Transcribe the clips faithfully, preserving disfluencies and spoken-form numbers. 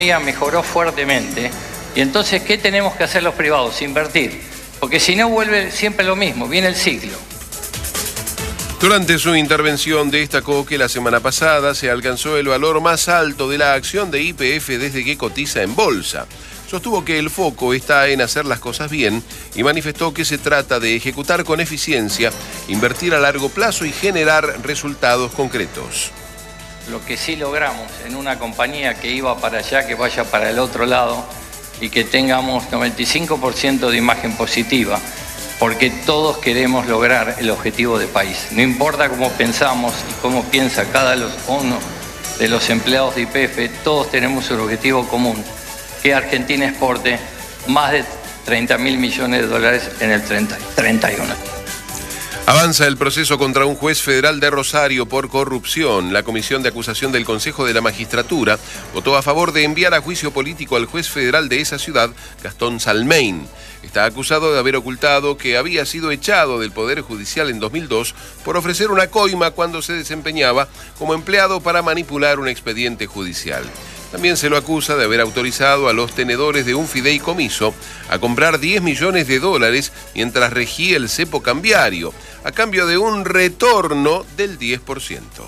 mejoró fuertemente y entonces ¿qué tenemos que hacer los privados? Invertir, porque si no vuelve siempre lo mismo, viene el ciclo. Durante su intervención destacó que la semana pasada se alcanzó el valor más alto de la acción de Y P F desde que cotiza en bolsa. Sostuvo que el foco está en hacer las cosas bien y manifestó que se trata de ejecutar con eficiencia, invertir a largo plazo y generar resultados concretos. Lo que sí logramos en una compañía que iba para allá, que vaya para el otro lado y que tengamos noventa y cinco por ciento de imagen positiva, porque todos queremos lograr el objetivo de país. No importa cómo pensamos y cómo piensa cada uno de los empleados de Y P F, todos tenemos un objetivo común, que Argentina exporte más de treinta mil millones de dólares en el treinta y uno. Avanza el proceso contra un juez federal de Rosario por corrupción. La Comisión de Acusación del Consejo de la Magistratura votó a favor de enviar a juicio político al juez federal de esa ciudad, Gastón Salmein. Está acusado de haber ocultado que había sido echado del Poder Judicial en dos mil dos por ofrecer una coima cuando se desempeñaba como empleado para manipular un expediente judicial. También se lo acusa de haber autorizado a los tenedores de un fideicomiso a comprar diez millones de dólares mientras regía el cepo cambiario, a cambio de un retorno del diez por ciento.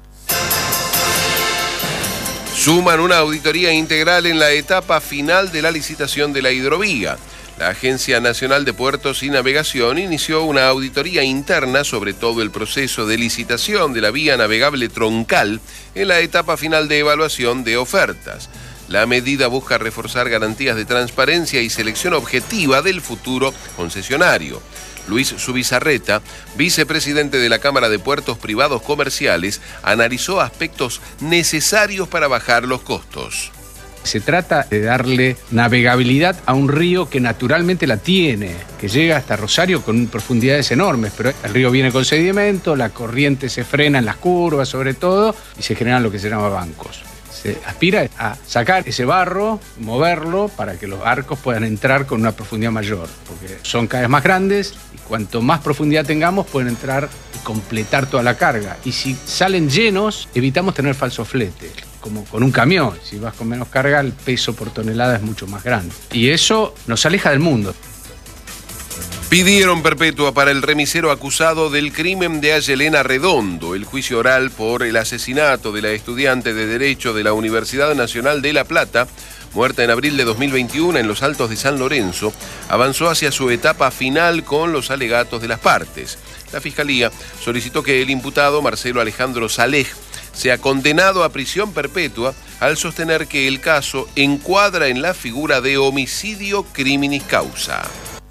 Suman una auditoría integral en la etapa final de la licitación de la hidrovía. La Agencia Nacional de Puertos y Navegación inició una auditoría interna sobre todo el proceso de licitación de la vía navegable troncal en la etapa final de evaluación de ofertas. La medida busca reforzar garantías de transparencia y selección objetiva del futuro concesionario. Luis Subizarreta, vicepresidente de la Cámara de Puertos Privados Comerciales, analizó aspectos necesarios para bajar los costos. Se trata de darle navegabilidad a un río que naturalmente la tiene, que llega hasta Rosario con profundidades enormes, pero el río viene con sedimento, la corriente se frena en las curvas sobre todo y se generan lo que se llama bancos. Se aspira a sacar ese barro, moverlo para que los barcos puedan entrar con una profundidad mayor, porque son cada vez más grandes y cuanto más profundidad tengamos pueden entrar y completar toda la carga. Y si salen llenos, evitamos tener falso flete. Como con un camión, si vas con menos carga, el peso por tonelada es mucho más grande. Y eso nos aleja del mundo. Pidieron perpetua para el remisero acusado del crimen de Ayelena Redondo. El juicio oral por el asesinato de la estudiante de Derecho de la Universidad Nacional de La Plata, muerta en abril de dos mil veintiuno en los Altos de San Lorenzo, avanzó hacia su etapa final con los alegatos de las partes. La Fiscalía solicitó que el imputado Marcelo Alejandro Salej sea condenado a prisión perpetua al sostener que el caso encuadra en la figura de homicidio criminis causa.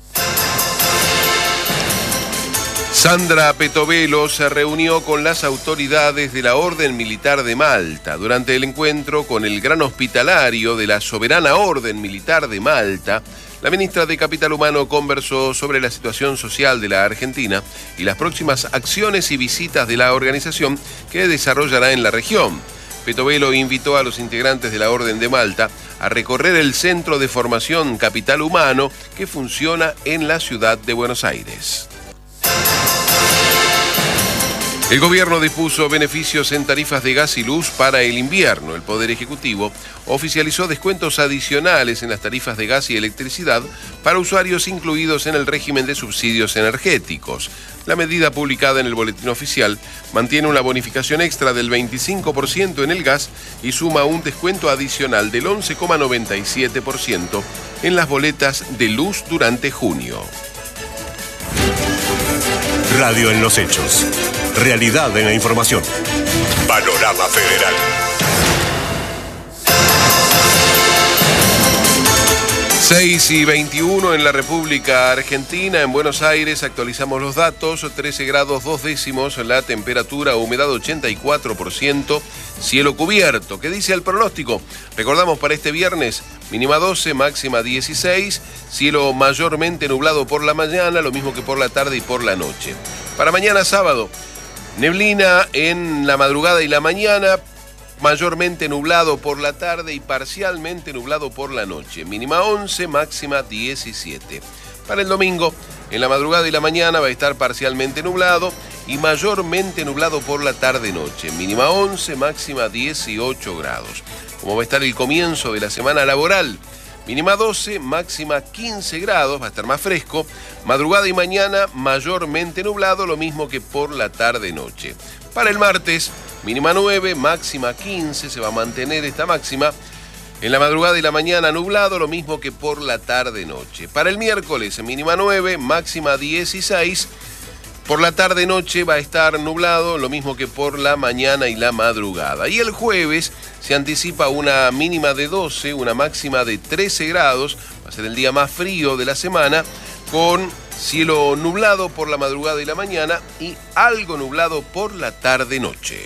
Sandra Petovelo se reunió con las autoridades de la Orden Militar de Malta. Durante el encuentro con el Gran Hospitalario de la Soberana Orden Militar de Malta, la ministra de Capital Humano conversó sobre la situación social de la Argentina y las próximas acciones y visitas de la organización que desarrollará en la región. Petovelo invitó a los integrantes de la Orden de Malta a recorrer el Centro de Formación Capital Humano que funciona en la ciudad de Buenos Aires. El gobierno dispuso beneficios en tarifas de gas y luz para el invierno. El Poder Ejecutivo oficializó descuentos adicionales en las tarifas de gas y electricidad para usuarios incluidos en el régimen de subsidios energéticos. La medida publicada en el Boletín Oficial mantiene una bonificación extra del veinticinco por ciento en el gas y suma un descuento adicional del once coma noventa y siete por ciento en las boletas de luz durante junio. Radio en los hechos. Realidad en la información. Panorama Federal. seis y veintiuno en la República Argentina, en Buenos Aires, actualizamos los datos, trece grados dos décimos, la temperatura, humedad ochenta y cuatro por ciento, cielo cubierto. ¿Qué dice el pronóstico? Recordamos para este viernes, mínima doce, máxima dieciséis, cielo mayormente nublado por la mañana, lo mismo que por la tarde y por la noche. Para mañana sábado, neblina en la madrugada y la mañana, mayormente nublado por la tarde y parcialmente nublado por la noche. Mínima once, máxima diecisiete. Para el domingo, en la madrugada y la mañana va a estar parcialmente nublado y mayormente nublado por la tarde-noche. Mínima once, máxima dieciocho grados. cómo va a estar el comienzo de la semana laboral. Mínima doce, máxima quince grados, va a estar más fresco. Madrugada y mañana mayormente nublado, lo mismo que por la tarde-noche. Para el martes, mínima nueve, máxima quince, se va a mantener esta máxima. En la madrugada y la mañana nublado, lo mismo que por la tarde-noche. Para el miércoles, mínima nueve, máxima dieciséis. Por la tarde-noche va a estar nublado, lo mismo que por la mañana y la madrugada. Y el jueves se anticipa una mínima de doce, una máxima de trece grados. Va a ser el día más frío de la semana, con cielo nublado por la madrugada y la mañana y algo nublado por la tarde-noche.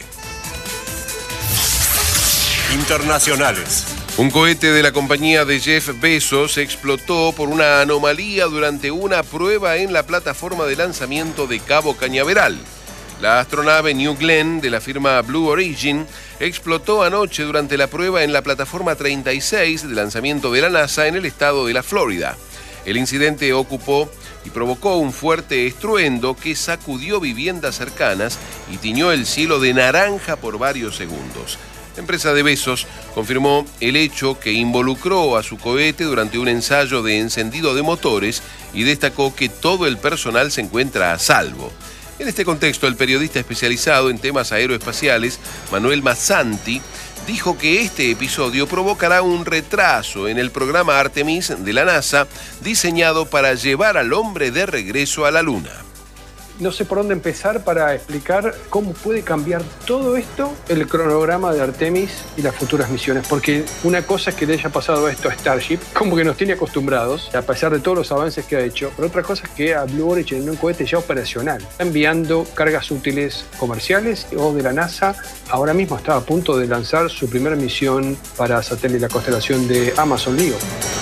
Internacionales. Un cohete de la compañía de Jeff Bezos explotó por una anomalía durante una prueba en la plataforma de lanzamiento de Cabo Cañaveral. La astronave New Glenn de la firma Blue Origin explotó anoche durante la prueba en la plataforma treinta y seis de lanzamiento de la NASA en el estado de la Florida. El incidente ocupó y provocó un fuerte estruendo que sacudió viviendas cercanas y tiñó el cielo de naranja por varios segundos. La empresa de Bezos confirmó el hecho que involucró a su cohete durante un ensayo de encendido de motores y destacó que todo el personal se encuentra a salvo. En este contexto, el periodista especializado en temas aeroespaciales, Manuel Mazzanti, dijo que este episodio provocará un retraso en el programa Artemis de la NASA, diseñado para llevar al hombre de regreso a la Luna. No sé por dónde empezar para explicar cómo puede cambiar todo esto el cronograma de Artemis y las futuras misiones. Porque una cosa es que le haya pasado esto a Starship, como que nos tiene acostumbrados, a pesar de todos los avances que ha hecho. Pero otra cosa es que a Blue Origin, en un cohete ya operacional, está enviando cargas útiles comerciales o de la NASA. Ahora mismo está a punto de lanzar su primera misión para satélite, la constelación de Amazon Leo.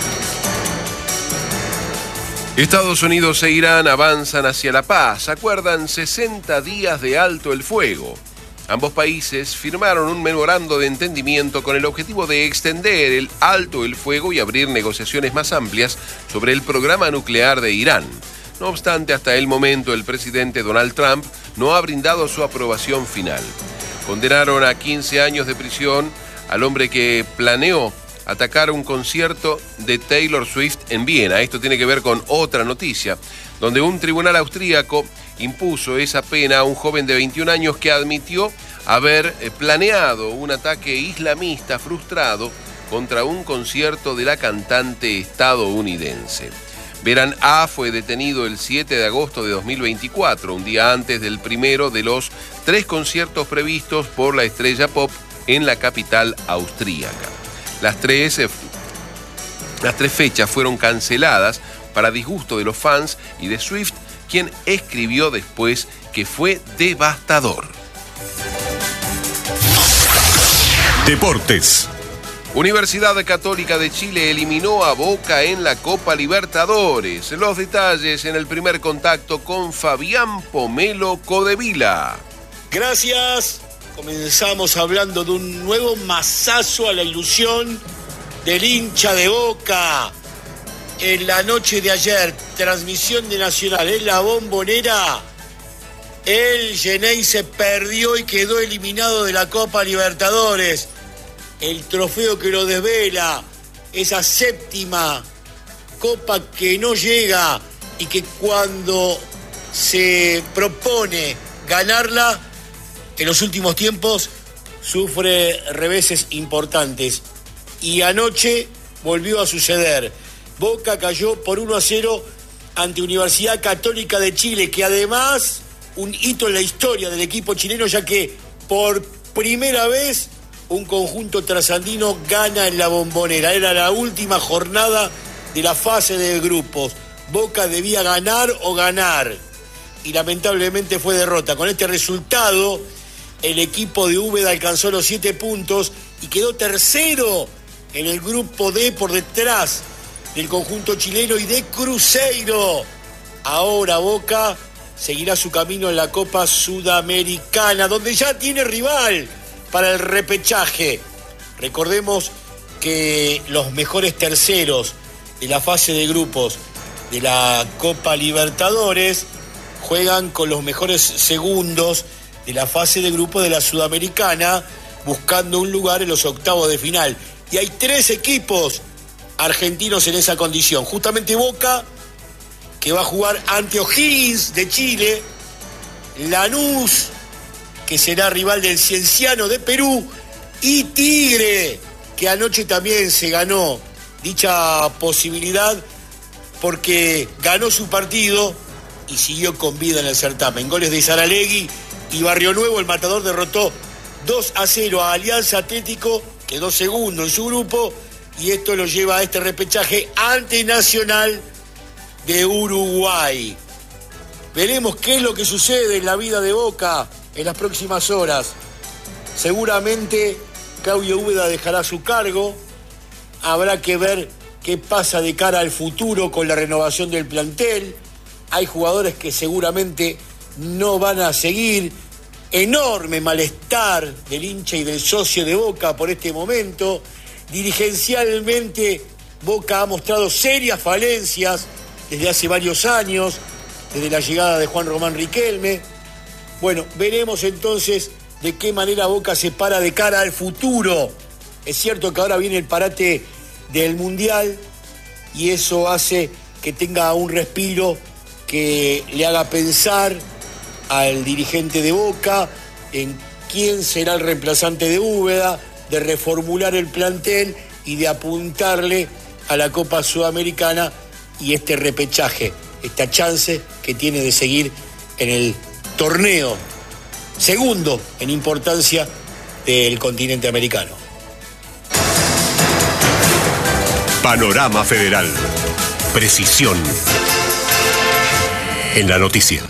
Estados Unidos e Irán avanzan hacia la paz. Acuerdan sesenta días de alto el fuego. Ambos países firmaron un memorando de entendimiento con el objetivo de extender el alto el fuego y abrir negociaciones más amplias sobre el programa nuclear de Irán. No obstante, hasta el momento el presidente Donald Trump no ha brindado su aprobación final. Condenaron a quince años de prisión al hombre que planeó atacar un concierto de Taylor Swift en Viena. Esto tiene que ver con otra noticia, donde un tribunal austríaco impuso esa pena a un joven de veintiún años que admitió haber planeado un ataque islamista frustrado contra un concierto de la cantante estadounidense. Beran A fue detenido el siete de agosto de dos mil veinticuatro, un día antes del primero de los tres conciertos previstos por la estrella pop en la capital austríaca. Las tres, las tres fechas fueron canceladas para disgusto de los fans y de Swift, quien escribió después que fue devastador. Deportes. Universidad Católica de Chile eliminó a Boca en la Copa Libertadores. Los detalles en el primer contacto con Fabián Pomelo Codevila. Gracias. Comenzamos hablando de un nuevo mazazo a la ilusión del hincha de Boca. En la noche de ayer, transmisión de Nacional en la Bombonera, el Xeneize se perdió y quedó eliminado de la Copa Libertadores. El trofeo que lo desvela, esa séptima copa que no llega y que cuando se propone ganarla, en los últimos tiempos sufre reveses importantes. Y anoche volvió a suceder. Boca cayó por uno a cero ante Universidad Católica de Chile, que además, un hito en la historia del equipo chileno, ya que por primera vez un conjunto trasandino gana en la Bombonera. Era la última jornada de la fase de grupos. Boca debía ganar o ganar. Y lamentablemente fue derrota. Con este resultado, el equipo de Úbeda alcanzó los siete puntos y quedó tercero en el grupo D por detrás del conjunto chileno y de Cruzeiro. Ahora Boca seguirá su camino en la Copa Sudamericana, donde ya tiene rival para el repechaje. Recordemos que los mejores terceros de la fase de grupos de la Copa Libertadores juegan con los mejores segundos de la fase de grupo de la Sudamericana, buscando un lugar en los octavos de final. Y hay tres equipos argentinos en esa condición. Justamente Boca, que va a jugar ante O'Higgins de Chile, Lanús, que será rival del Cienciano de Perú, y Tigre, que anoche también se ganó dicha posibilidad porque ganó su partido y siguió con vida en el certamen. Goles de Saralegui y Barrio Nuevo, el Matador derrotó dos a cero a Alianza Atlético, quedó segundo en su grupo, y esto lo lleva a este repechaje ante Nacional de Uruguay. Veremos qué es lo que sucede en la vida de Boca en las próximas horas. Seguramente Claudio Úbeda dejará su cargo. Habrá que ver qué pasa de cara al futuro con la renovación del plantel. Hay jugadores que seguramente no van a seguir. Enorme malestar del hincha y del socio de Boca por este momento. Dirigencialmente, Boca ha mostrado serias falencias desde hace varios años, desde la llegada de Juan Román Riquelme. Bueno, veremos entonces de qué manera Boca se para de cara al futuro. Es cierto que ahora viene el parate del Mundial y eso hace que tenga un respiro que le haga pensar al dirigente de Boca en quién será el reemplazante de Úbeda, de reformular el plantel y de apuntarle a la Copa Sudamericana y este repechaje, esta chance que tiene de seguir en el torneo segundo en importancia del continente americano. Panorama Federal. Precisión en la noticia.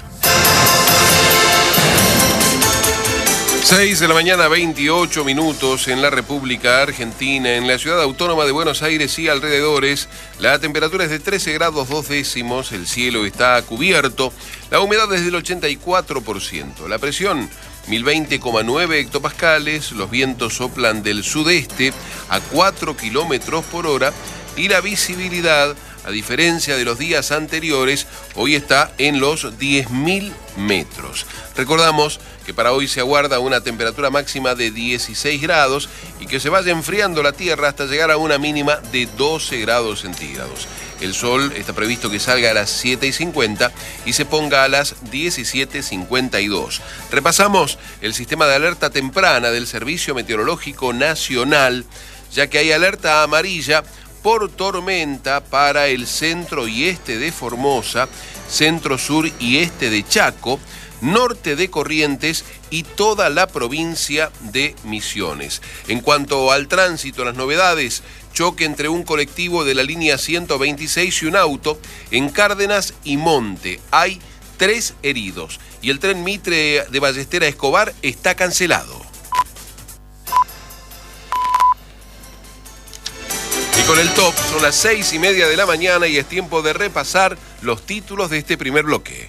seis de la mañana, veintiocho minutos en la República Argentina. En la ciudad autónoma de Buenos Aires y alrededores, la temperatura es de trece grados dos décimos, el cielo está cubierto, la humedad es del ochenta y cuatro por ciento, la presión mil veinte coma nueve hectopascales, los vientos soplan del sudeste a cuatro kilómetros por hora y la visibilidad, a diferencia de los días anteriores, hoy está en los diez mil metros. Recordamos que para hoy se aguarda una temperatura máxima de dieciséis grados y que se vaya enfriando la tierra hasta llegar a una mínima de doce grados centígrados. El sol está previsto que salga a las siete y cincuenta y se ponga a las diecisiete cincuenta y dos. Repasamos el sistema de alerta temprana del Servicio Meteorológico Nacional, ya que hay alerta amarilla por tormenta para el centro y este de Formosa, centro sur y este de Chaco, norte de Corrientes y toda la provincia de Misiones. En cuanto al tránsito, las novedades: choque entre un colectivo de la línea ciento veintiséis y un auto en Cárdenas y Monte. Hay tres heridos y el tren Mitre de Ballester a Escobar está cancelado. Y con el top, son las seis y media de la mañana y es tiempo de repasar los títulos de este primer bloque.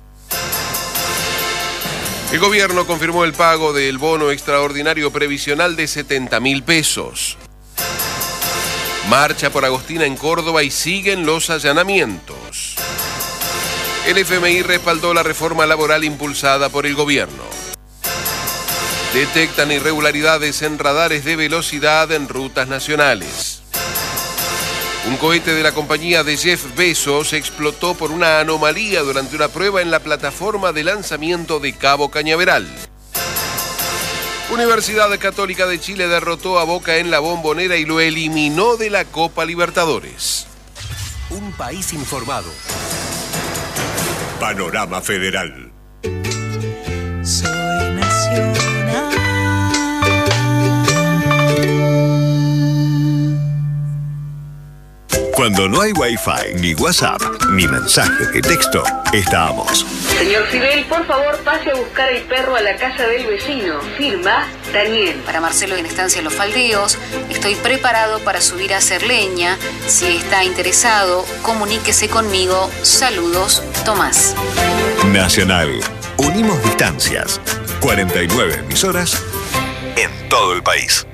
El gobierno confirmó el pago del bono extraordinario previsional de setenta mil pesos. Marcha por Agostina en Córdoba y siguen los allanamientos. El F M I respaldó la reforma laboral impulsada por el gobierno. Detectan irregularidades en radares de velocidad en rutas nacionales. Un cohete de la compañía de Jeff Bezos explotó por una anomalía durante una prueba en la plataforma de lanzamiento de Cabo Cañaveral. Universidad Católica de Chile derrotó a Boca en la Bombonera y lo eliminó de la Copa Libertadores. Un país informado. Panorama Federal. Soy nacional. Cuando no hay Wi-Fi, ni WhatsApp, ni mensaje de texto, estamos. Señor Fidel, por favor, pase a buscar el perro a la casa del vecino. Firma, Daniel. Para Marcelo en Estancia Los Faldeos, estoy preparado para subir a hacer leña. Si está interesado, comuníquese conmigo. Saludos, Tomás. Nacional. Unimos distancias. cuarenta y nueve emisoras en todo el país.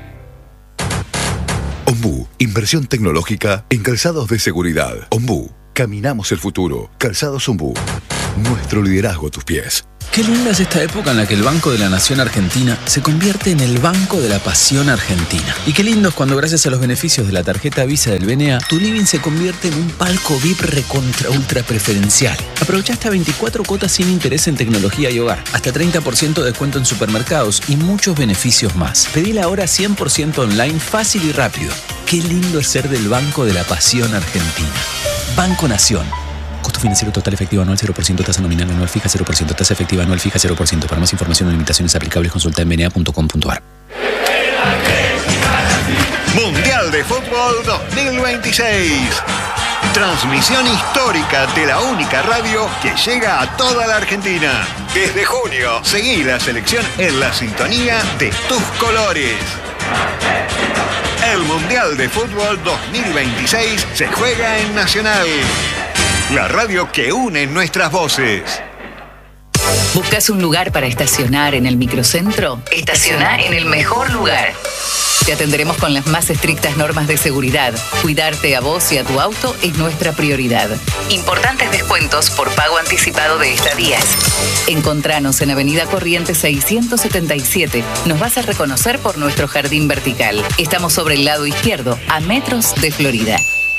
Ombú, inversión tecnológica en calzados de seguridad. Ombú, caminamos el futuro. Calzados Ombú, nuestro liderazgo a tus pies. Qué linda es esta época en la que el Banco de la Nación Argentina se convierte en el Banco de la Pasión Argentina. Y qué lindo es cuando, gracias a los beneficios de la tarjeta Visa del B N A, tu living se convierte en un palco V I P recontra ultra preferencial. Aprovecha hasta veinticuatro cuotas sin interés en tecnología y hogar, hasta treinta por ciento de descuento en supermercados y muchos beneficios más. Pedila ahora cien por ciento online, fácil y rápido. Qué lindo es ser del Banco de la Pasión Argentina. Banco Nación. Costo financiero total efectivo anual cero por ciento, tasa nominal anual fija cero por ciento, tasa efectiva anual fija cero por ciento. Para más información o limitaciones aplicables, consulta en b n a punto com punto a r. Mundial de Fútbol dos mil veintiséis. Transmisión histórica de la única radio que llega a toda la Argentina. Desde junio, seguí la selección en la sintonía de tus colores. El Mundial de Fútbol dos mil veintiséis se juega en Nacional, la radio que une nuestras voces. ¿Buscas un lugar para estacionar en el microcentro? Estaciona en el mejor lugar. Te atenderemos con las más estrictas normas de seguridad. Cuidarte a vos y a tu auto es nuestra prioridad. Importantes descuentos por pago anticipado de estadías. Encontranos en Avenida Corrientes seiscientos setenta y siete. Nos vas a reconocer por nuestro jardín vertical. Estamos sobre el lado izquierdo, a metros de Florida.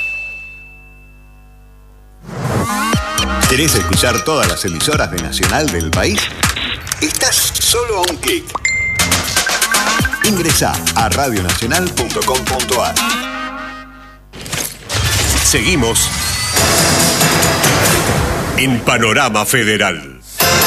¿Querés escuchar todas las emisoras de Nacional del país? Estás solo a un clic. Ingresá a radio nacional punto com punto a r. Seguimos en Panorama Federal.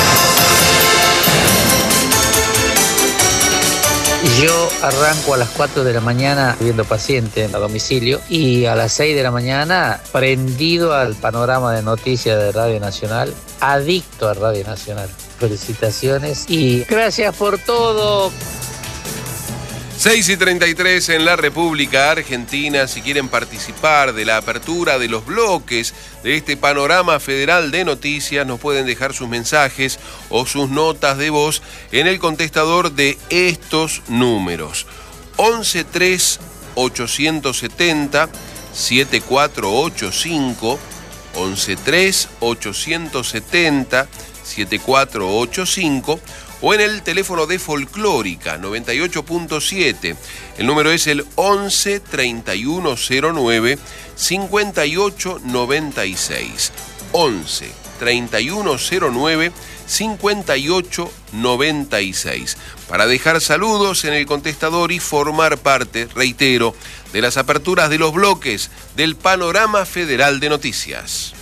Yo arranco a las cuatro de la mañana viendo pacientes a domicilio y a las seis de la mañana prendido al panorama de noticias de Radio Nacional, adicto a Radio Nacional. Felicitaciones y gracias por todo. seis y treinta y tres en la República Argentina. Si quieren participar de la apertura de los bloques de este panorama federal de noticias, nos pueden dejar sus mensajes o sus notas de voz en el contestador de estos números: once tres ochocientos setenta setenta y cuatro ochenta y cinco, once tres ochocientos setenta setenta y cuatro ochenta y cinco, o en el teléfono de Folclórica noventa y ocho punto siete. El número es el once treinta y uno cero nueve cincuenta y ocho noventa y seis. once treinta y uno cero nueve cincuenta y ocho noventa y seis. Para dejar saludos en el contestador y formar parte, reitero, de las aperturas de los bloques del Panorama Federal de Noticias.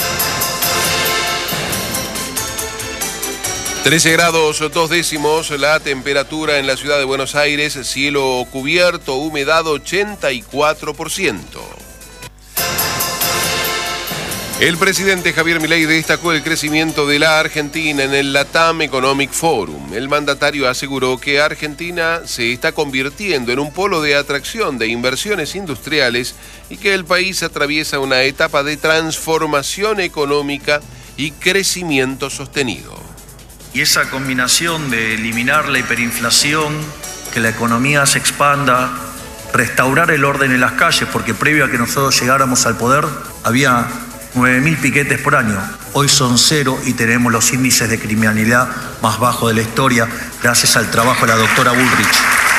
trece grados dos décimos la temperatura en la ciudad de Buenos Aires, cielo cubierto, humedad ochenta y cuatro por ciento. El presidente Javier Milei destacó el crecimiento de la Argentina en el LATAM Economic Forum. El mandatario aseguró que Argentina se está convirtiendo en un polo de atracción de inversiones industriales y que el país atraviesa una etapa de transformación económica y crecimiento sostenido. Y esa combinación de eliminar la hiperinflación, que la economía se expanda, restaurar el orden en las calles, porque previo a que nosotros llegáramos al poder había nueve mil piquetes por año. Hoy son cero y tenemos los índices de criminalidad más bajos de la historia gracias al trabajo de la doctora Bullrich.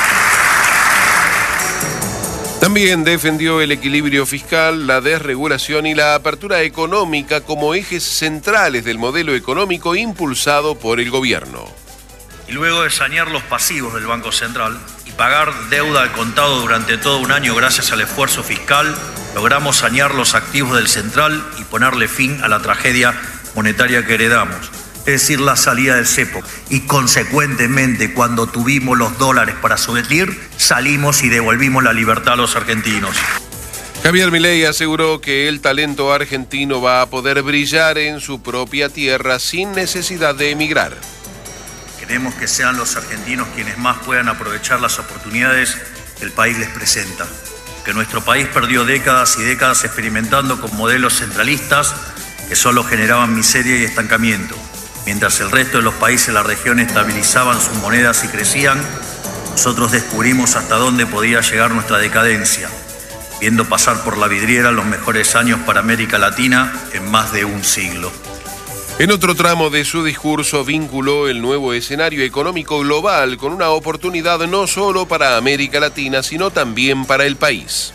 También defendió el equilibrio fiscal, la desregulación y la apertura económica como ejes centrales del modelo económico impulsado por el gobierno. Y luego de sanear los pasivos del Banco Central y pagar deuda al contado durante todo un año gracias al esfuerzo fiscal, logramos sanear los activos del Central y ponerle fin a la tragedia monetaria que heredamos. Es decir, la salida del cepo. Y consecuentemente, cuando tuvimos los dólares para subvenir, salimos y devolvimos la libertad a los argentinos. Javier Milei aseguró que el talento argentino va a poder brillar en su propia tierra sin necesidad de emigrar. Queremos que sean los argentinos quienes más puedan aprovechar las oportunidades que el país les presenta. Que nuestro país perdió décadas y décadas experimentando con modelos centralistas que solo generaban miseria y estancamiento. Mientras el resto de los países de la región estabilizaban sus monedas y crecían, nosotros descubrimos hasta dónde podía llegar nuestra decadencia, viendo pasar por la vidriera los mejores años para América Latina en más de un siglo. En otro tramo de su discurso vinculó el nuevo escenario económico global con una oportunidad no solo para América Latina, sino también para el país.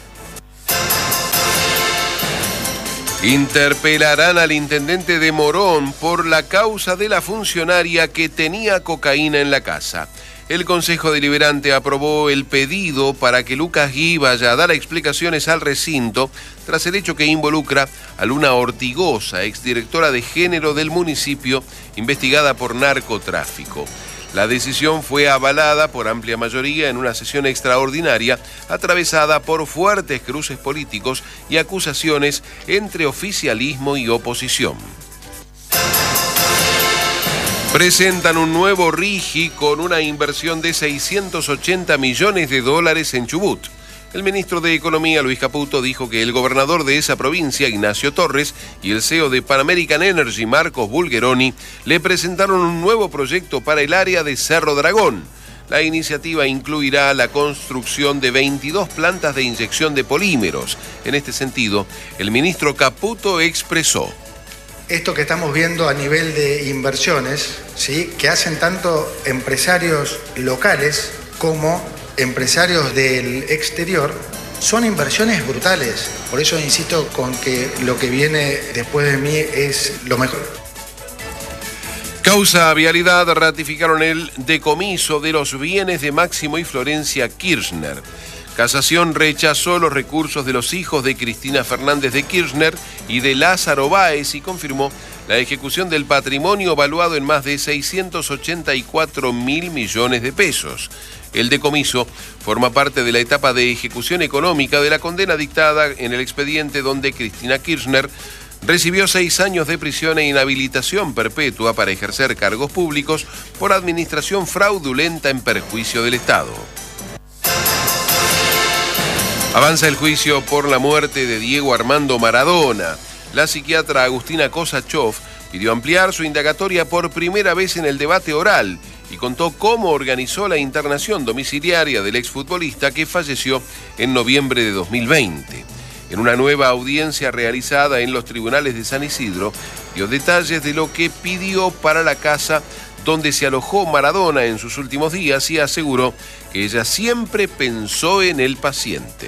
Interpelarán al intendente de Morón por la causa de la funcionaria que tenía cocaína en la casa. El Consejo Deliberante aprobó el pedido para que Lucas Gui vaya a dar explicaciones al recinto tras el hecho que involucra a Luna Ortigosa, exdirectora de género del municipio, investigada por narcotráfico. La decisión fue avalada por amplia mayoría en una sesión extraordinaria atravesada por fuertes cruces políticos y acusaciones entre oficialismo y oposición. Presentan un nuevo RIGI con una inversión de seiscientos ochenta millones de dólares en Chubut. El ministro de Economía, Luis Caputo, dijo que el gobernador de esa provincia, Ignacio Torres, y el C E O de Pan American Energy, Marcos Bulgeroni, le presentaron un nuevo proyecto para el área de Cerro Dragón. La iniciativa incluirá la construcción de veintidós plantas de inyección de polímeros. En este sentido, el ministro Caputo expresó: esto que estamos viendo a nivel de inversiones, ¿sí?, que hacen tanto empresarios locales como empresarios del exterior, son inversiones brutales. Por eso insisto con que lo que viene después de mí es lo mejor. Causa Vialidad ratificaron el decomiso de los bienes de Máximo y Florencia Kirchner. Casación rechazó los recursos de los hijos de Cristina Fernández de Kirchner y de Lázaro Báez y confirmó la ejecución del patrimonio valuado en más de seiscientos ochenta y cuatro mil millones de pesos. El decomiso forma parte de la etapa de ejecución económica de la condena dictada en el expediente donde Cristina Kirchner recibió seis años de prisión e inhabilitación perpetua para ejercer cargos públicos por administración fraudulenta en perjuicio del Estado. Avanza el juicio por la muerte de Diego Armando Maradona. La psiquiatra Agustina Kosachov pidió ampliar su indagatoria por primera vez en el debate oral y contó cómo organizó la internación domiciliaria del exfutbolista que falleció en noviembre de dos mil veinte. En una nueva audiencia realizada en los tribunales de San Isidro, dio detalles de lo que pidió para la casa donde se alojó Maradona en sus últimos días y aseguró que ella siempre pensó en el paciente.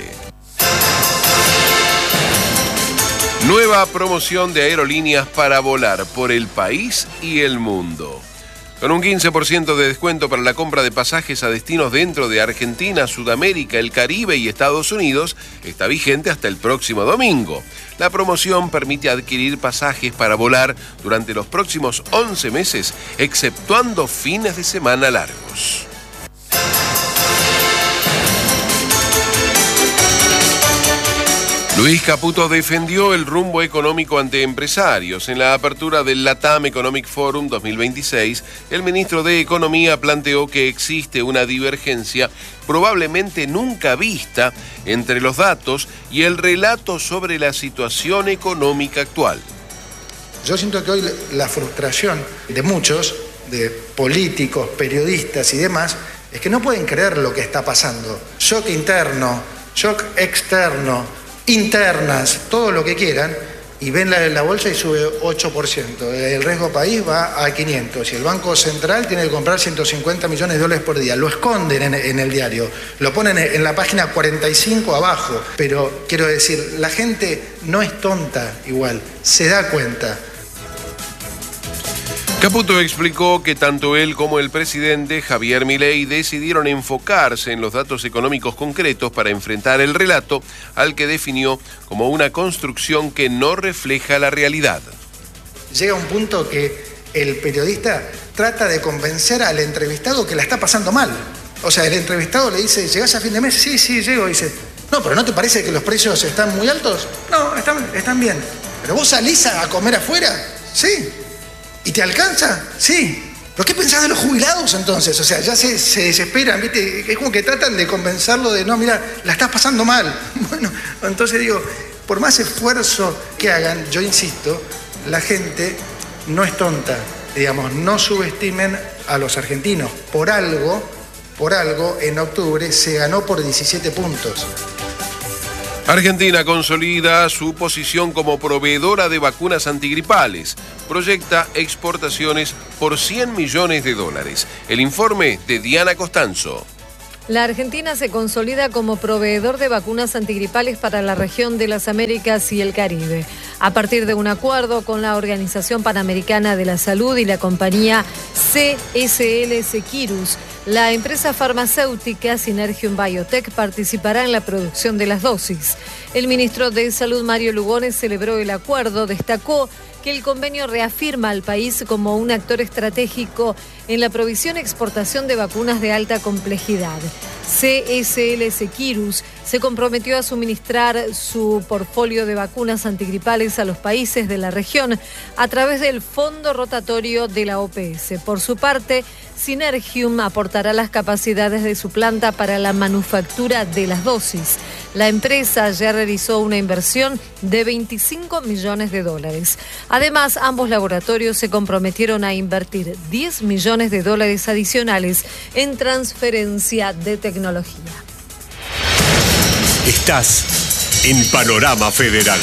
Nueva promoción de aerolíneas para volar por el país y el mundo. Con un quince por ciento de descuento para la compra de pasajes a destinos dentro de Argentina, Sudamérica, el Caribe y Estados Unidos, está vigente hasta el próximo domingo. La promoción permite adquirir pasajes para volar durante los próximos once meses, exceptuando fines de semana largos. Luis Caputo defendió el rumbo económico ante empresarios. En la apertura del LATAM Economic Forum dos mil veintiséis, el ministro de Economía planteó que existe una divergencia probablemente nunca vista entre los datos y el relato sobre la situación económica actual. Yo siento que hoy la frustración de muchos, de políticos, periodistas y demás, es que no pueden creer lo que está pasando. Shock interno, shock externo, internas, todo lo que quieran, y ven la, la bolsa y sube ocho por ciento. El riesgo país va a quinientos y el Banco Central tiene que comprar ciento cincuenta millones de dólares por día. Lo esconden en, en el diario, lo ponen en la página cuarenta y cinco abajo, pero quiero decir, la gente no es tonta igual, se da cuenta. Caputo explicó que tanto él como el presidente Javier Milei decidieron enfocarse en los datos económicos concretos para enfrentar el relato al que definió como una construcción que no refleja la realidad. Llega un punto que el periodista trata de convencer al entrevistado que la está pasando mal. O sea, el entrevistado le dice, ¿llegás a fin de mes? Sí, sí, llego. Y dice, no, pero ¿no te parece que los precios están muy altos? No, están, están bien. ¿Pero vos salís a comer afuera? Sí. ¿Y te alcanza? Sí. ¿Pero qué pensás de los jubilados entonces? O sea, ya se, se desesperan, ¿viste? Es como que tratan de convencerlo de, no, mira, la estás pasando mal. Bueno, entonces digo, por más esfuerzo que hagan, yo insisto, la gente no es tonta. Digamos, no subestimen a los argentinos. Por algo, por algo, en octubre se ganó por diecisiete puntos. Argentina consolida su posición como proveedora de vacunas antigripales. Proyecta exportaciones por cien millones de dólares. El informe de Diana Costanzo. La Argentina se consolida como proveedor de vacunas antigripales para la región de las Américas y el Caribe, a partir de un acuerdo con la Organización Panamericana de la Salud y la compañía C S L Seqirus. La empresa farmacéutica Synergium Biotech participará en la producción de las dosis. El ministro de Salud, Mario Lugones, celebró el acuerdo, destacó que el convenio reafirma al país como un actor estratégico en la provisión y exportación de vacunas de alta complejidad. C S L Seqirus se comprometió a suministrar su portfolio de vacunas antigripales a los países de la región a través del fondo rotatorio de la O P S. Por su parte, Synergium aportará las capacidades de su planta para la manufactura de las dosis. La empresa ya realizó una inversión de veinticinco millones de dólares. Además, ambos laboratorios se comprometieron a invertir diez millones de dólares adicionales en transferencia de tecnología. Estás en Panorama Federal.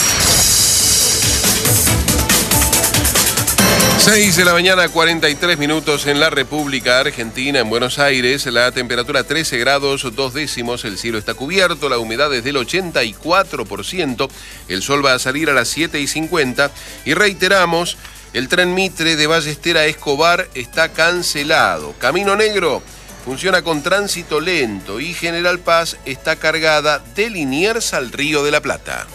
seis de la mañana, cuarenta y tres minutos en la República Argentina, en Buenos Aires. La temperatura trece grados, dos décimos. El cielo está cubierto, la humedad es del ochenta y cuatro por ciento. El sol va a salir a las siete y cincuenta. Y reiteramos, el tren Mitre de Ballester a Escobar está cancelado. Camino Negro funciona con tránsito lento y General Paz está cargada de Liniers al Río de la Plata.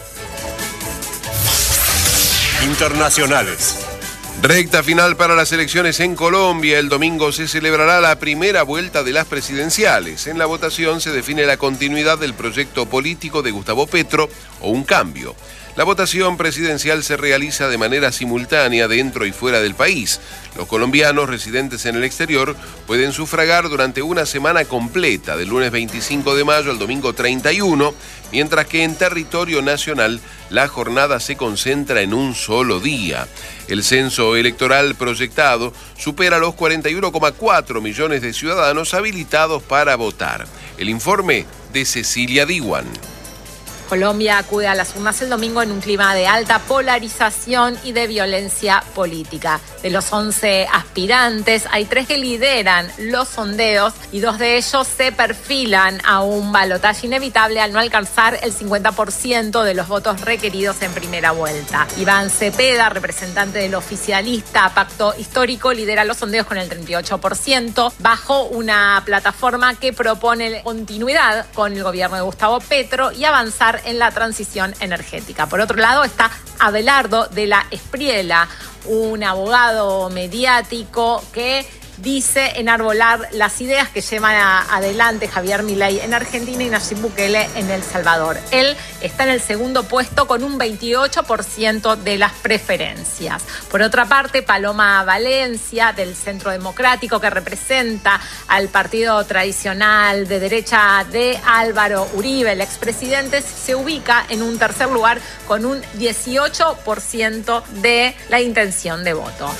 Internacionales. Recta final para las elecciones en Colombia. El domingo se celebrará la primera vuelta de las presidenciales. En la votación se define la continuidad del proyecto político de Gustavo Petro o un cambio. La votación presidencial se realiza de manera simultánea dentro y fuera del país. Los colombianos residentes en el exterior pueden sufragar durante una semana completa, del lunes veinticinco de mayo al domingo treinta y uno, mientras que en territorio nacional la jornada se concentra en un solo día. El censo electoral proyectado supera los cuarenta y uno coma cuatro millones de ciudadanos habilitados para votar. El informe de Cecilia Diwan. Colombia acude a las urnas el domingo en un clima de alta polarización y de violencia política. De los once aspirantes, hay tres que lideran los sondeos y dos de ellos se perfilan a un balotaje inevitable al no alcanzar el cincuenta por ciento de los votos requeridos en primera vuelta. Iván Cepeda, representante del oficialista Pacto Histórico, lidera los sondeos con el treinta y ocho por ciento, bajo una plataforma que propone continuidad con el gobierno de Gustavo Petro y avanzar en la transición energética. Por otro lado está Abelardo de la Espriella, un abogado mediático que dice enarbolar las ideas que llevan a, adelante Javier Milei en Argentina y Nayib Bukele en El Salvador. Él está en el segundo puesto con un veintiocho por ciento de las preferencias. Por otra parte, Paloma Valencia, del Centro Democrático, que representa al partido tradicional de derecha de Álvaro Uribe, el expresidente, se ubica en un tercer lugar con un dieciocho por ciento de la intención de voto.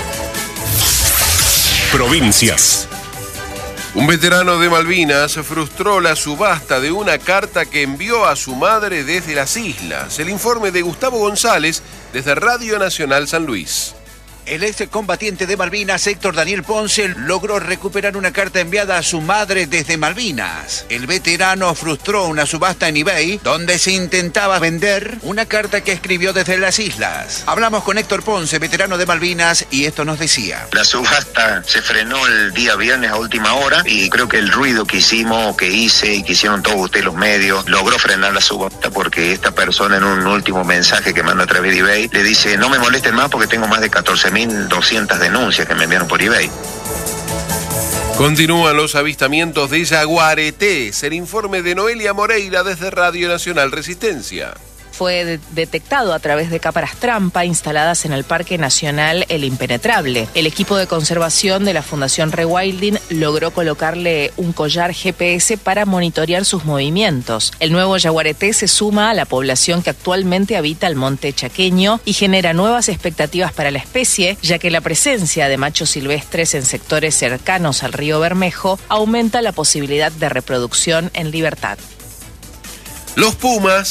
Provincias. Un veterano de Malvinas frustró la subasta de una carta que envió a su madre desde las islas. El informe de Gustavo González desde Radio Nacional San Luis. El excombatiente de Malvinas, Héctor Daniel Ponce, logró recuperar una carta enviada a su madre desde Malvinas. El veterano frustró una subasta en eBay donde se intentaba vender una carta que escribió desde las islas. Hablamos con Héctor Ponce, veterano de Malvinas, y esto nos decía. La subasta se frenó el día viernes a última hora y creo que el ruido que hicimos, que hice y que hicieron todos ustedes los medios, logró frenar la subasta porque esta persona en un último mensaje que manda a través de eBay le dice: no me molesten más porque tengo más de catorce mil doscientas denuncias que me enviaron por eBay. Continúan los avistamientos de jaguaretés. El informe de Noelia Moreira desde Radio Nacional Resistencia. Fue de- detectado a través de cámaras trampa instaladas en el Parque Nacional El Impenetrable. El equipo de conservación de la Fundación Rewilding logró colocarle un collar G P S para monitorear sus movimientos. El nuevo yaguareté se suma a la población que actualmente habita el monte chaqueño y genera nuevas expectativas para la especie, ya que la presencia de machos silvestres en sectores cercanos al río Bermejo aumenta la posibilidad de reproducción en libertad. Los Pumas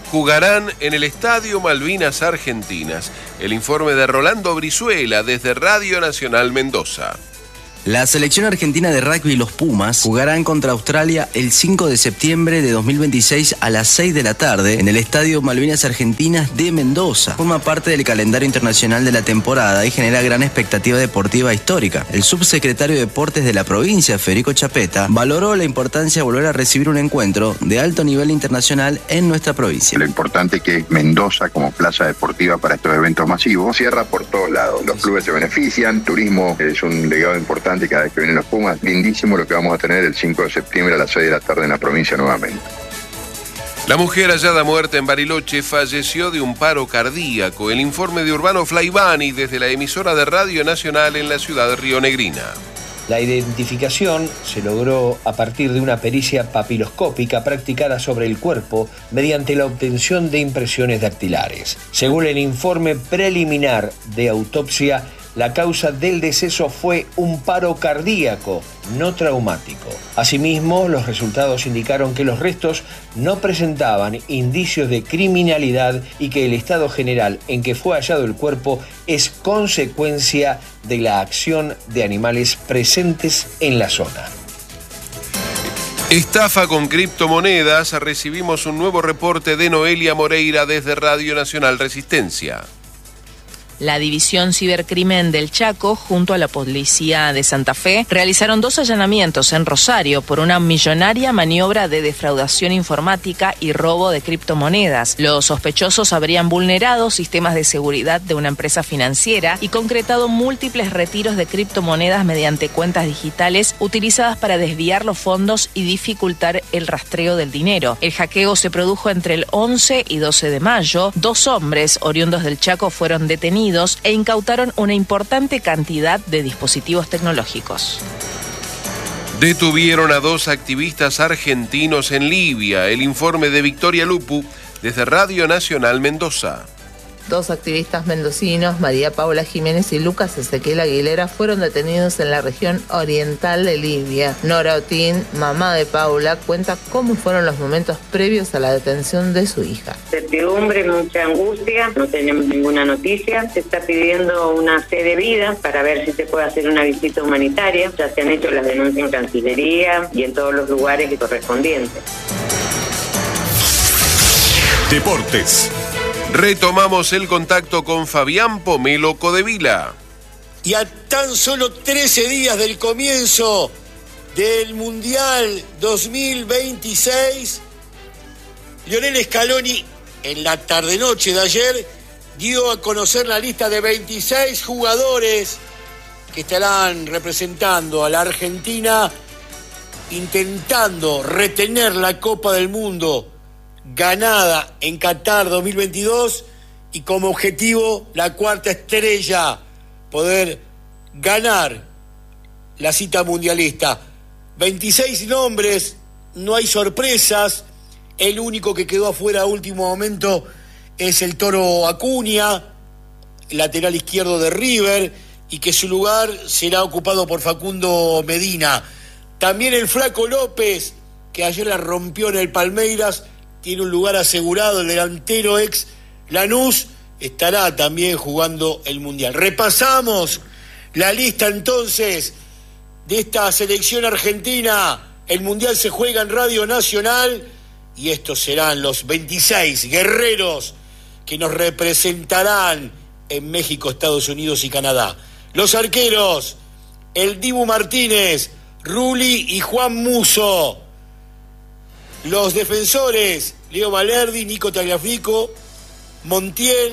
jugarán en el Estadio Malvinas Argentinas. El informe de Rolando Brizuela desde Radio Nacional Mendoza. La selección argentina de rugby, los Pumas, jugarán contra Australia el cinco de septiembre de dos mil veintiséis a las seis de la tarde en el Estadio Malvinas Argentinas de Mendoza. Forma parte del calendario internacional de la temporada y genera gran expectativa deportiva histórica. El subsecretario de Deportes de la provincia, Federico Chapeta, valoró la importancia de volver a recibir un encuentro de alto nivel internacional en nuestra provincia. Lo importante que es Mendoza como plaza deportiva para estos eventos masivos. Cierra por todos lados. Los clubes se benefician, turismo es un legado importante cada vez que vienen los Pumas. Lindísimo lo que vamos a tener el cinco de septiembre a las seis de la tarde en la provincia nuevamente. La mujer hallada muerta en Bariloche falleció de un paro cardíaco. El informe de Urbano Flaibani desde la emisora de Radio Nacional en la ciudad rionegrina. La identificación se logró a partir de una pericia papiloscópica practicada sobre el cuerpo mediante la obtención de impresiones dactilares. Según el informe preliminar de autopsia, la causa del deceso fue un paro cardíaco, no traumático. Asimismo, los resultados indicaron que los restos no presentaban indicios de criminalidad y que el estado general en que fue hallado el cuerpo es consecuencia de la acción de animales presentes en la zona. Estafa con criptomonedas. Recibimos un nuevo reporte de Noelia Moreira desde Radio Nacional Resistencia. La División Cibercrimen del Chaco, junto a la Policía de Santa Fe, realizaron dos allanamientos en Rosario por una millonaria maniobra de defraudación informática y robo de criptomonedas. Los sospechosos habrían vulnerado sistemas de seguridad de una empresa financiera y concretado múltiples retiros de criptomonedas mediante cuentas digitales utilizadas para desviar los fondos y dificultar el rastreo del dinero. El hackeo se produjo entre el once y doce de mayo. Dos hombres oriundos del Chaco fueron detenidos e incautaron una importante cantidad de dispositivos tecnológicos. Detuvieron a dos activistas argentinos en Libia. El informe de Victoria Lupu desde Radio Nacional Mendoza. Dos activistas mendocinos, María Paula Jiménez y Lucas Ezequiel Aguilera, fueron detenidos en la región oriental de Libia. Nora Otín, mamá de Paula, cuenta cómo fueron los momentos previos a la detención de su hija. Certidumbre, mucha angustia, no tenemos ninguna noticia. Se está pidiendo una fe de vida para ver si se puede hacer una visita humanitaria. Ya se han hecho las denuncias en Cancillería y en todos los lugares correspondientes. Deportes. Retomamos el contacto con Fabián Pomelo Codevila. Y a tan solo trece días del comienzo del Mundial dos mil veintiséis, Lionel Scaloni, en la tarde-noche de ayer, dio a conocer la lista de veintiséis jugadores que estarán representando a la Argentina intentando retener la Copa del Mundo ganada en Qatar dos mil veintidós y como objetivo la cuarta estrella, poder ganar la cita mundialista. veintiséis nombres, no hay sorpresas, el único que quedó afuera a último momento es el Toro Acuña, lateral izquierdo de River, y que su lugar será ocupado por Facundo Medina. También el Flaco López, que ayer la rompió en el Palmeiras, tiene un lugar asegurado. El delantero ex Lanús estará también jugando el Mundial. Repasamos la lista entonces de esta selección argentina. El Mundial se juega en Radio Nacional y estos serán los veintiséis guerreros que nos representarán en México, Estados Unidos y Canadá. Los arqueros, el Dibu Martínez, Rulli y Juan Musso. Los defensores, Leo Valerdi, Nico Tagliafico, Montiel,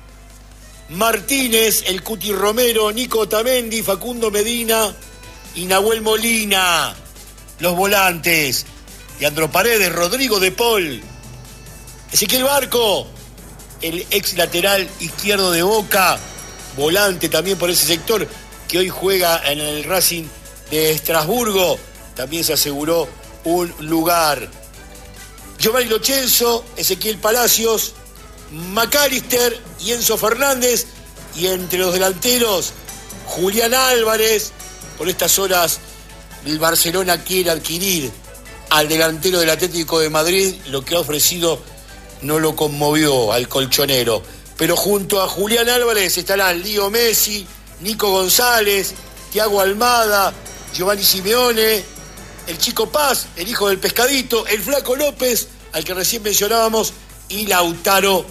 Martínez, el Cuti Romero, Nico Otamendi, Facundo Medina y Nahuel Molina. Los volantes, Leandro Paredes, Rodrigo de Paul, Ezequiel Barco, el ex lateral izquierdo de Boca, volante también por ese sector, que hoy juega en el Racing de Estrasburgo, también se aseguró un lugar. Giovanni Lo Celso, Ezequiel Palacios, McAllister y Enzo Fernández, y entre los delanteros, Julián Álvarez. Por estas horas el Barcelona quiere adquirir al delantero del Atlético de Madrid, lo que ha ofrecido no lo conmovió al colchonero. Pero junto a Julián Álvarez estarán Lío Messi, Nico González, Thiago Almada, Giovanni Simeone, el Chico Paz, el hijo del Pescadito, el Flaco López, al que recién mencionábamos, y Lautaro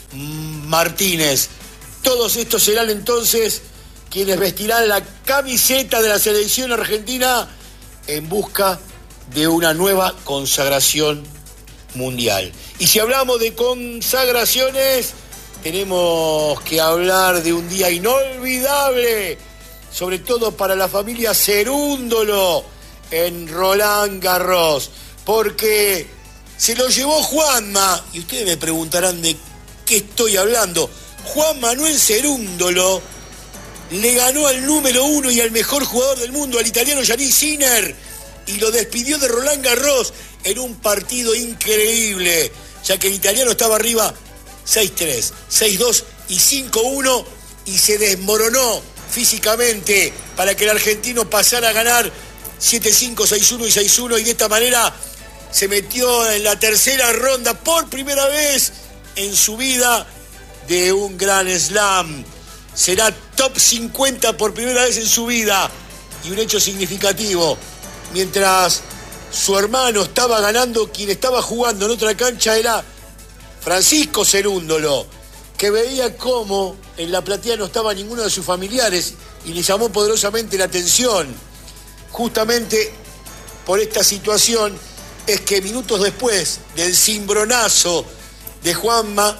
Martínez. Todos estos serán entonces quienes vestirán la camiseta de la selección argentina en busca de una nueva consagración mundial. Y si hablamos de consagraciones, tenemos que hablar de un día inolvidable, sobre todo para la familia Cerúndolo en Roland Garros, porque se lo llevó Juanma, y ustedes me preguntarán de qué estoy hablando. Juan Manuel Cerúndolo le ganó al número uno y al mejor jugador del mundo, al italiano Jannik Sinner, y lo despidió de Roland Garros en un partido increíble, ya que el italiano estaba arriba seis tres, seis dos y cinco uno, y se desmoronó físicamente para que el argentino pasara a ganar siete cinco, seis uno y seis uno, y de esta manera se metió en la tercera ronda por primera vez en su vida de un Grand Slam. Será top cincuenta por primera vez en su vida, y un hecho significativo. Mientras su hermano estaba ganando, quien estaba jugando en otra cancha era Francisco Cerúndolo, que veía cómo en la platea no estaba ninguno de sus familiares y le llamó poderosamente la atención. Justamente por esta situación es que minutos después del cimbronazo de Juanma,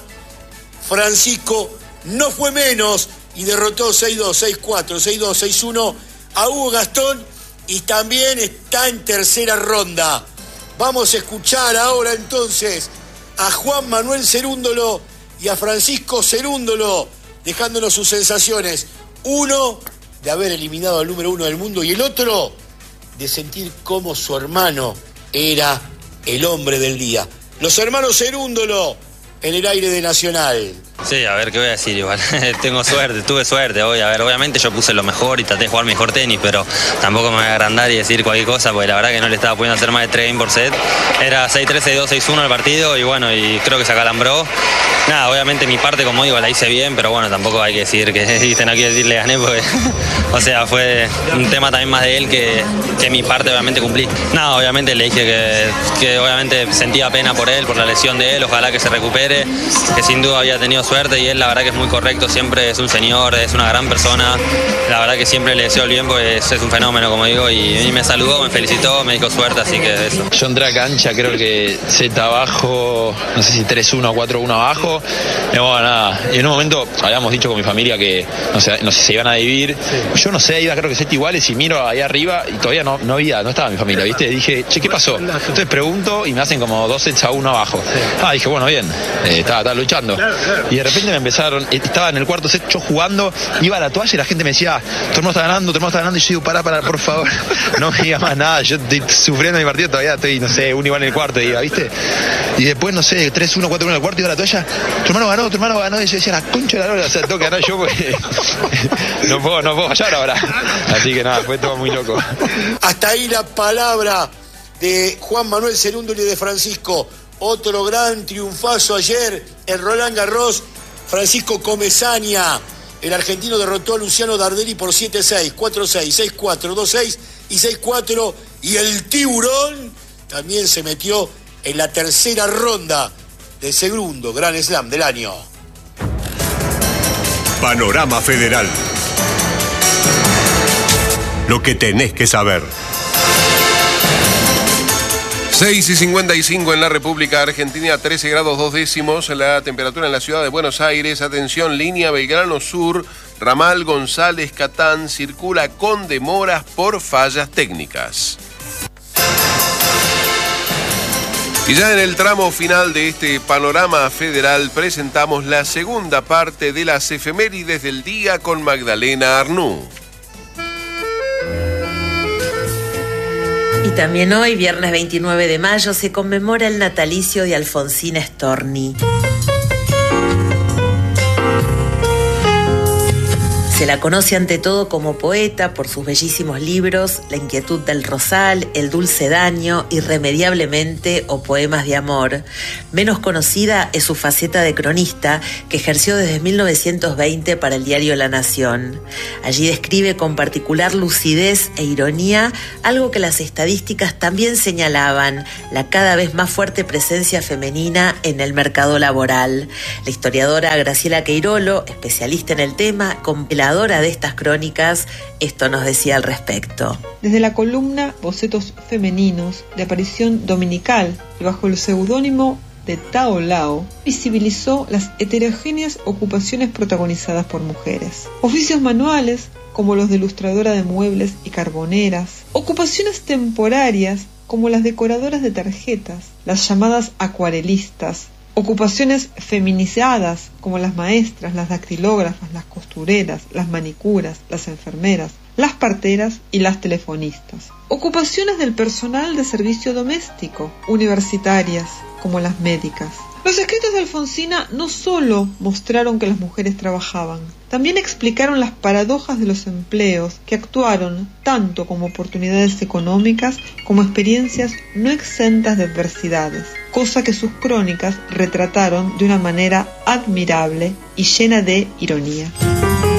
Francisco no fue menos y derrotó seis dos, seis cuatro, seis dos, seis uno a Hugo Gastón, y también está en tercera ronda. Vamos a escuchar ahora entonces a Juan Manuel Cerúndolo y a Francisco Cerúndolo dejándonos sus sensaciones. Uno de haber eliminado al número uno del mundo, y el otro de sentir cómo su hermano era el hombre del día. Los hermanos Cerúndolo en el aire de Nacional. Sí, a ver, ¿qué voy a decir? Igual tengo suerte, tuve suerte hoy. A ver, obviamente yo puse lo mejor y traté de jugar mejor tenis, pero tampoco me voy a agrandar y decir cualquier cosa, porque la verdad que no le estaba pudiendo hacer más de tres por set. Era seis tres, seis dos, seis uno el partido, y bueno, y creo que se acalambró. Nada, obviamente mi parte, como digo, la hice bien, pero bueno, tampoco hay que decir que, viste, no quiero decir le gané, porque, o sea, fue un tema también más de él que, que mi parte obviamente cumplí. Nada, obviamente le dije que, que obviamente sentía pena por él, por la lesión de él, ojalá que se recupere, que sin duda había tenido suerte, y él la verdad que es muy correcto, siempre es un señor, es una gran persona, la verdad que siempre le deseo el bien, porque es, es un fenómeno, como digo, y, y me saludó, me felicitó, me dijo suerte, así que eso. Yo entré a cancha, creo que Z abajo, no sé si tres uno o cuatro uno abajo, y bueno, nada, y en un momento habíamos dicho con mi familia que no sé, no sé, se iban a dividir, sí. Yo no sé, iba creo que set iguales, y miro ahí arriba y todavía no, no había, no estaba mi familia, ¿viste? Y dije, che, ¿qué pasó? Entonces pregunto y me hacen como dos sets a uno abajo. Ah, dije, bueno, bien, eh, estaba, estaba luchando. Y de repente me empezaron, estaba en el cuarto set yo jugando, iba a la toalla y la gente me decía, tu hermano está ganando, tu hermano está ganando, y yo digo, pará, pará, por favor, no me digas más nada, yo estoy sufriendo mi partido, todavía estoy, no sé, un igual en el cuarto, diga, ¿viste? Y después, no sé, tres uno, cuatro uno en el cuarto, iba a la toalla, tu hermano ganó, tu hermano ganó, y yo decía, la concha de la lora, o sea, tengo que ganar yo porque no puedo, no puedo fallar ahora. Así que nada, fue todo muy loco. Hasta ahí la palabra de Juan Manuel Cerúndolo y de Francisco. Otro gran triunfazo ayer en Roland Garros. Francisco Comesaña, el argentino, derrotó a Luciano Darderi por siete seis, cuatro seis, seis cuatro, dos seis y seis cuatro. Y el tiburón también se metió en la tercera ronda del segundo Grand Slam del año. Panorama Federal. Lo que tenés que saber. seis y cincuenta y cinco en la República Argentina, trece grados dos décimos la temperatura en la ciudad de Buenos Aires. Atención, línea Belgrano Sur, ramal González Catán, circula con demoras por fallas técnicas. Y ya en el tramo final de este panorama federal presentamos la segunda parte de las efemérides del día con Magdalena Arnú. Y también hoy, viernes veintinueve de mayo, se conmemora el natalicio de Alfonsín Storni. Se la conoce ante todo como poeta por sus bellísimos libros La inquietud del rosal, El dulce daño, Irremediablemente o Poemas de amor. Menos conocida es su faceta de cronista que ejerció desde mil novecientos veinte para el diario La Nación. Allí describe con particular lucidez e ironía algo que las estadísticas también señalaban, la cada vez más fuerte presencia femenina en el mercado laboral. La historiadora Graciela Queirolo, especialista en el tema, compiladora de estas crónicas, esto nos decía al respecto. Desde la columna Bocetos Femeninos, de aparición dominical y bajo el seudónimo de Tao Lao, visibilizó las heterogéneas ocupaciones protagonizadas por mujeres. Oficios manuales, como los de ilustradora de muebles y carboneras, ocupaciones temporarias, como las decoradoras de tarjetas, las llamadas acuarelistas, ocupaciones feminizadas como las maestras, las dactilógrafas, las costureras, las manicuras, las enfermeras, las parteras y las telefonistas. Ocupaciones del personal de servicio doméstico, universitarias como las médicas. Los escritos de Alfonsina no solo mostraron que las mujeres trabajaban, también explicaron las paradojas de los empleos que actuaron tanto como oportunidades económicas como experiencias no exentas de adversidades, cosa que sus crónicas retrataron de una manera admirable y llena de ironía.